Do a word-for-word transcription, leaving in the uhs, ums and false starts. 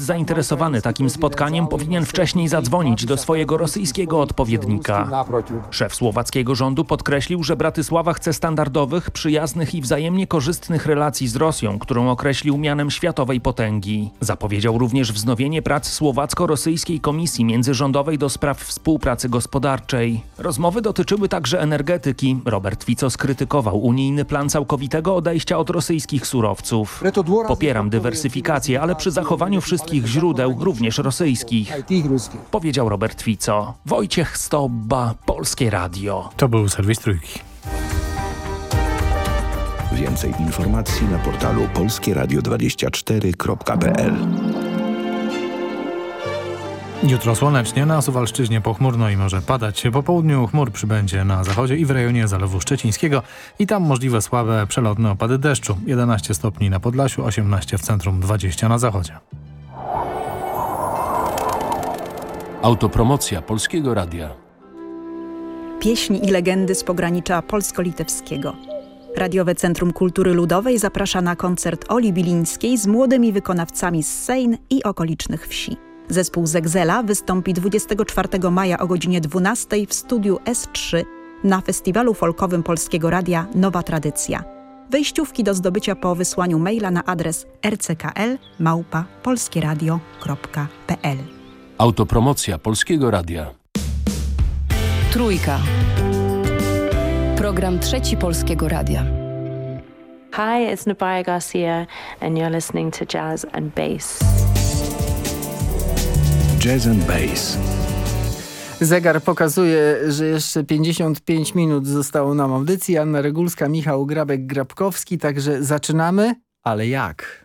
zainteresowany takim spotkaniem, powinien wcześniej zadzwonić do swojego rosyjskiego odpowiednika. Szef słowackiego rządu podkreślił, że Bratysława chce standardowych, przyjaznych i wzajemnie korzystnych relacji z Rosją, którą określił mianem światowej potęgi. Zapowiedział również wznowienie prac słowacko-rosyjskiej Komisji Międzyrządowej do spraw współpracy gospodarczej. Rozmowy dotyczyły także energetyki. Robert Fico skrytykował unijny plan całkowitego odejścia od rosyjskich surowców. Popieram dywersyfikację, ale przy zachowaniu wszystkich źródeł, również rosyjskich, powiedział Robert Fico. Wojciech Stobba, Polskie Radio. To był serwis Trójki. Więcej informacji na portalu polskie radio dwadzieścia cztery kropka p l. Jutro słonecznie, na Suwalszczyźnie pochmurno i może padać. Po południu chmur przybędzie na zachodzie i w rejonie Zalewu Szczecińskiego i tam możliwe słabe, przelotne opady deszczu. jedenaście stopni na Podlasiu, osiemnaście w centrum, dwadzieścia na zachodzie. Autopromocja Polskiego Radia. Pieśni i legendy z pogranicza polsko-litewskiego. Radiowe Centrum Kultury Ludowej zaprasza na koncert Oli Bilińskiej z młodymi wykonawcami z Sejn i okolicznych wsi. Zespół Zegzela wystąpi dwudziestego czwartego maja o godzinie dwunastej w studiu S trzy na festiwalu folkowym Polskiego Radia Nowa Tradycja. Wejściówki do zdobycia po wysłaniu maila na adres r c k l małpa polskieradio kropka p l. Autopromocja Polskiego Radia. Trójka. Program Trzeci Polskiego Radia. Hi, it's Nubaya Garcia and you're listening to Jazz and Bass. Jazz and Bass. Zegar pokazuje, że jeszcze pięćdziesiąt pięć minut zostało nam audycji. Anna Regulska, Michał Grabek-Grabkowski, także zaczynamy, ale jak?